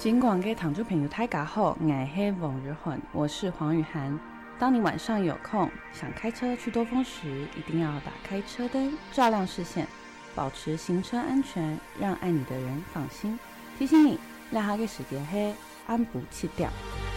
尽管给躺住朋友大家好，我是王日涵，我是黄雨涵。当你晚上有空想开车去兜风时，一定要打开车灯，照亮视线，保持行车安全，让爱你的人放心。提醒你，让他给时间黑，按不弃掉。